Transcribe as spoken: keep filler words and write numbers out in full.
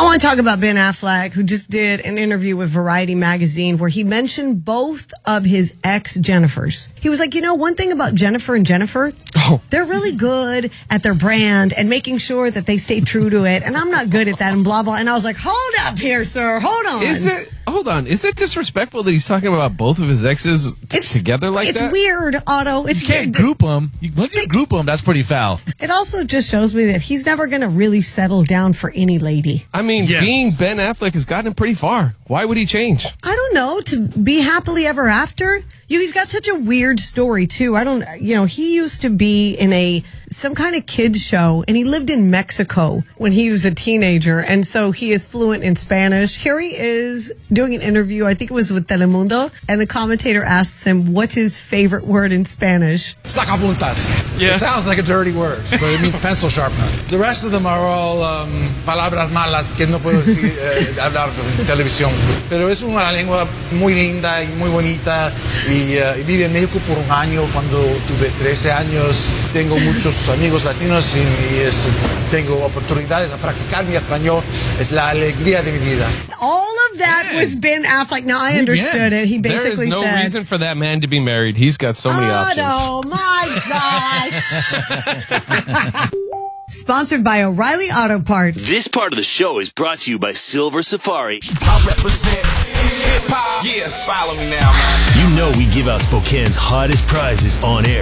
want to talk about Ben Affleck, who just did an interview with Variety magazine where he mentioned both of his ex-Jennifers. He was like, you know, one thing about Jennifer and Jennifer, oh. they're really good at their brand and making sure that they stay true to it. And I'm not good at that and blah, blah. And I was like, hold up here, sir. Hold on. Is it? Hold on. Is it disrespectful that he's talking about both of his exes t- it's, together like it's that? It's weird, Otto. It's you can't weird. group them. You, once you group them, that's pretty foul. It also just shows me that he's never going to really settle down for any lady. I mean, yes. being Ben Affleck has gotten him pretty far. Why would he change? I don't know. To be happily ever after? You, he's got such a weird story, too. I don't, you know, he used to be in a, some kind of kids show, and he lived in Mexico when he was a teenager, and so he is fluent in Spanish. Here he is doing an interview, I think it was with Telemundo, and the commentator asks him, what's his favorite word in Spanish? Sacapuntas. Yeah. It sounds like a dirty word, but it means pencil sharpener. The rest of them are all um, palabras malas que no puedo decir, eh, hablar en televisión. Pero es una lengua muy linda y muy bonita, y uh, viví en México por un año cuando tuve trece años. Tengo muchos amigos latinos y, y es, tengo oportunidades a practicar mi español. Es la alegría de mi vida. All of that yeah. was Ben Affleck. Now, I understood yeah. it. He basically said... There is no said, reason for that man to be married. He's got so many oh, options. Oh, my gosh. Sponsored by O'Reilly Auto Parts. This part of the show is brought to you by Silver Safari. I represent hip-hop. Yeah, follow me now, man. You know we give out Spokane's hottest prizes on air.